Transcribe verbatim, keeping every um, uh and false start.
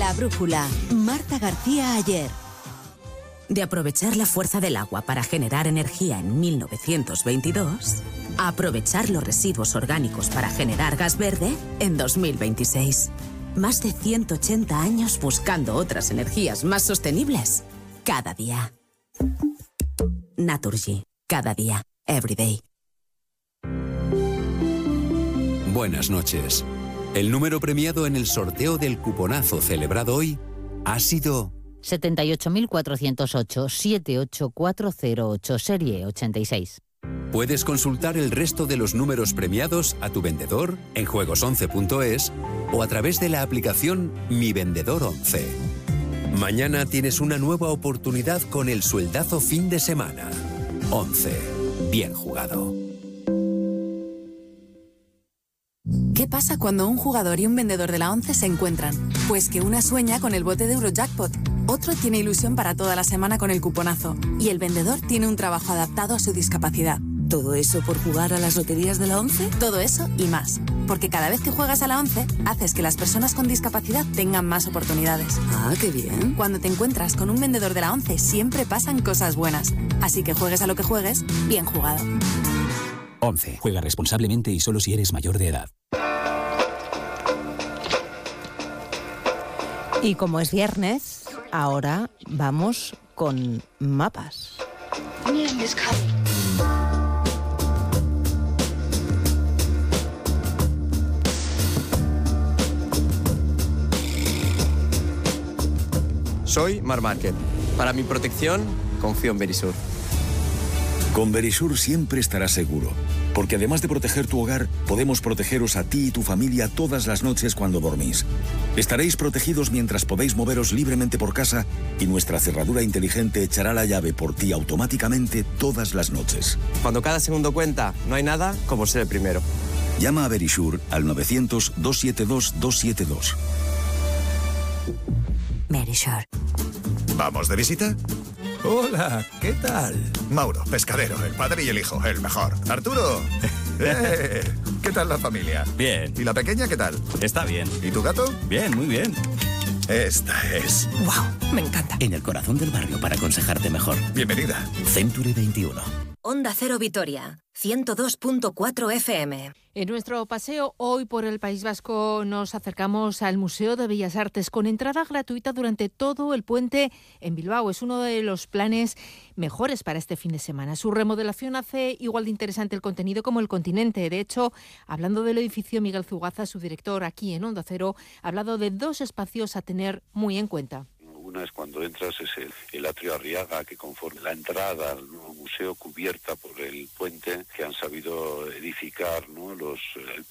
La brújula, Marta García Ayer. De aprovechar la fuerza del agua para generar energía en mil novecientos veintidós, a aprovechar los residuos orgánicos para generar gas verde en dos mil veintiséis. Más de ciento ochenta años buscando otras energías más sostenibles cada día. Naturgy, cada día, every day. Buenas noches. El número premiado en el sorteo del cuponazo celebrado hoy ha sido setenta y ocho mil cuatrocientos ocho, setenta y ocho mil cuatrocientos ocho, serie ochenta y seis. Puedes consultar el resto de los números premiados a tu vendedor en juegos once punto es o a través de la aplicación Mi Vendedor once. Mañana tienes una nueva oportunidad con el sueldazo fin de semana. once. Bien jugado. ¿Qué pasa cuando un jugador y un vendedor de la once se encuentran? Pues que una sueña con el bote de Eurojackpot, otro tiene ilusión para toda la semana con el cuponazo y el vendedor tiene un trabajo adaptado a su discapacidad. ¿Todo eso por jugar a las loterías de la once? Todo eso y más. Porque cada vez que juegas a la once, haces que las personas con discapacidad tengan más oportunidades. Ah, qué bien. Cuando te encuentras con un vendedor de la once, siempre pasan cosas buenas. Así que juegues a lo que juegues, bien jugado. once. Juega responsablemente y solo si eres mayor de edad. Y como es viernes, ahora vamos con mapas. Soy Mar Márquez. Para mi protección, confío en Verisur. Con Verisur siempre estarás seguro, porque además de proteger tu hogar, podemos protegeros a ti y tu familia todas las noches cuando dormís. Estaréis protegidos mientras podéis moveros libremente por casa y nuestra cerradura inteligente echará la llave por ti automáticamente todas las noches. Cuando cada segundo cuenta, no hay nada como ser el primero. Llama a Verisur al novecientos, doscientos setenta y dos, doscientos setenta y dos. Verisur. ¿Vamos de visita? Hola, ¿qué tal? Mauro, pescadero, el padre y el hijo, el mejor. Arturo, eh, ¿qué tal la familia? Bien. ¿Y la pequeña qué tal? Está bien. ¿Y tu gato? Bien, muy bien. Esta es... ¡Wow! Me encanta. En el corazón del barrio para aconsejarte mejor. Bienvenida. Century veintiuno. Onda Cero Vitoria, ciento dos punto cuatro F M. En nuestro paseo hoy por el País Vasco nos acercamos al Museo de Bellas Artes con entrada gratuita durante todo el puente en Bilbao. Es uno de los planes mejores para este fin de semana. Su remodelación hace igual de interesante el contenido como el continente. De hecho, hablando del edificio, Miguel Zugaza, su director aquí en Onda Cero, ha hablado de dos espacios a tener muy en cuenta. Una es cuando entras, es el, el atrio Arriaga, que conforme la entrada al nuevo museo cubierta por el puente que han sabido edificar, ¿no? Los, el